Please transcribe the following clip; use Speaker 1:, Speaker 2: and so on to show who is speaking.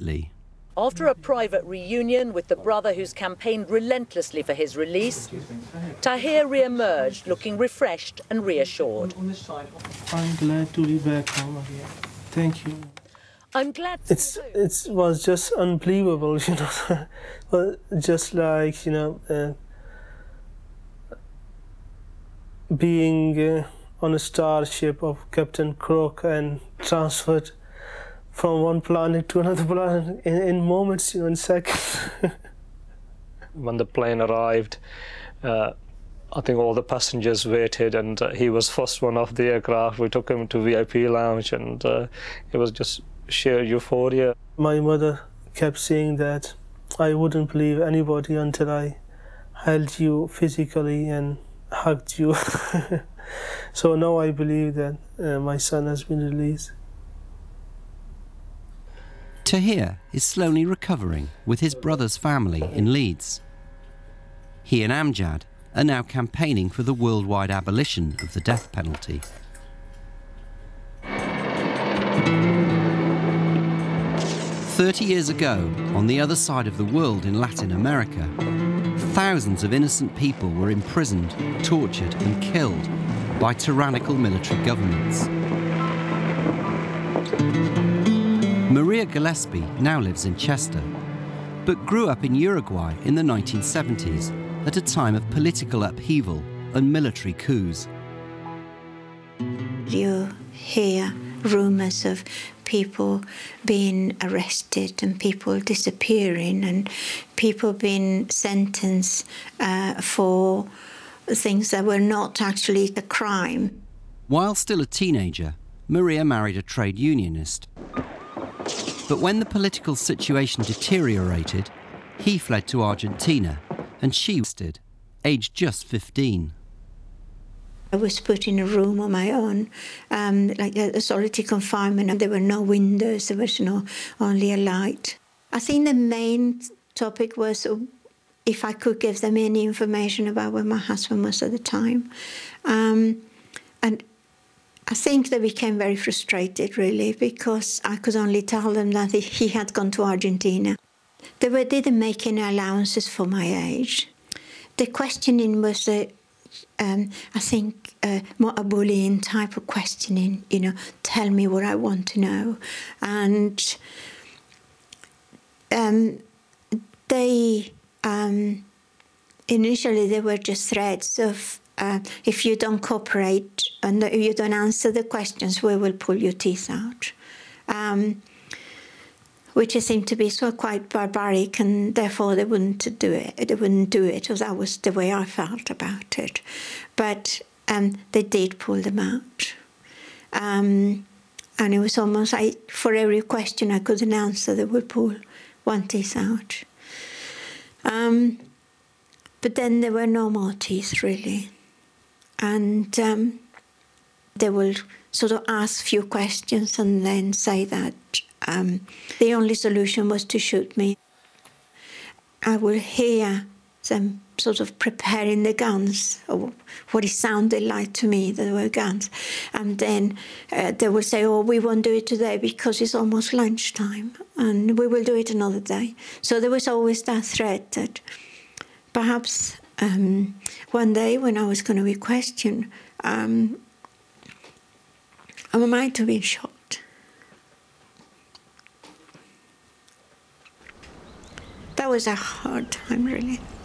Speaker 1: immediately.
Speaker 2: After a private reunion with the brother who's campaigned relentlessly for his release, Tahir re-emerged looking refreshed and reassured.
Speaker 3: I'm glad to be back home again. Thank you.
Speaker 2: I'm glad.
Speaker 3: It was just unbelievable, you know. Well, just like, you know, being on a starship of Captain Crook and transferred from one planet to another planet in moments, you know, in seconds.
Speaker 4: When the plane arrived, I think all the passengers waited, and he was first one off the aircraft. We took him to VIP lounge, and it was just sheer euphoria.
Speaker 3: My mother kept saying that I wouldn't believe anybody until I held you physically and hugged you. So now I believe that my son has been released.
Speaker 1: Tahir is slowly recovering with his brother's family in Leeds. He and Amjad are now campaigning for the worldwide abolition of the death penalty. 30 years ago, on the other side of the world in Latin America, thousands of innocent people were imprisoned, tortured and killed by tyrannical military governments. Maria Gillespie now lives in Chester, but grew up in Uruguay in the 1970s at a time of political upheaval and military coups.
Speaker 5: You hear rumours of people being arrested and people disappearing and people being sentenced for things that were not actually a crime.
Speaker 1: While still a teenager, Maria married a trade unionist. But when the political situation deteriorated, he fled to Argentina and she was arrested, aged just 15.
Speaker 5: I was put in a room on my own, like a solitary confinement, and there were no windows, there was only a light. I think the main topic was if I could give them any information about where my husband was at the time. And I think they became very frustrated, really, because I could only tell them that he had gone to Argentina. They didn't make any allowances for my age. The questioning was I think more a bullying type of questioning, you know, tell me what I want to know. And they, initially they were just threats of, if you don't cooperate and if you don't answer the questions, we will pull your teeth out. Which seemed to be so quite barbaric, and therefore they wouldn't do it. They wouldn't do it, because that was the way I felt about it. But they did pull them out. And it was almost like for every question I couldn't answer, they would pull one teeth out. But then there were no more teeth, really. And they will sort of ask a few questions and then say that the only solution was to shoot me. I will hear them sort of preparing the guns, or what it sounded like to me, that they were guns. And then they will say, oh, we won't do it today because it's almost lunchtime, and we will do it another day. So there was always that threat that perhaps one day when I was going to be questioned, I might have been shot. That was a hard time, really.